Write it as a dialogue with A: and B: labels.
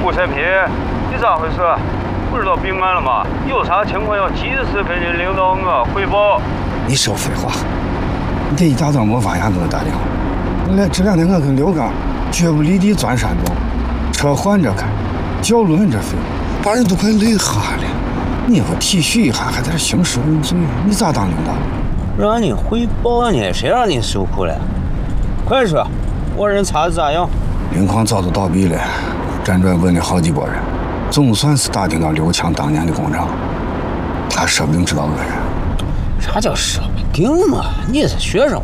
A: 吴彩平，你咋回事？不知道兵满了吗？有啥情况要及时跟你领导我汇报。
B: 你少废话！你这一大早没发现给我打电话。这2天我跟刘刚脚不离地钻山洞，车换着开，叫轮着飞，把人都快累哈了。你不体恤一下，还在这兴师问罪，你咋当领导？
C: 让你汇报呢，谁让你受苦了？快说，我人查的咋样？
B: 林矿早就倒闭了，辗转问了好几拨人，总算是打听到刘强当年的工厂，他说不定知道个人。
C: 啥叫说不定嘛？你是学生，